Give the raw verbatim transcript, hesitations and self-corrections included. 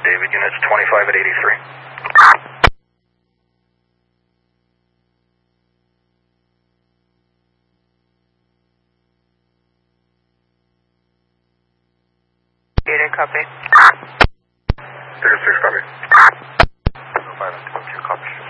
David, units twenty-five at eighty-three. Gator, copy. thirty-six, copy.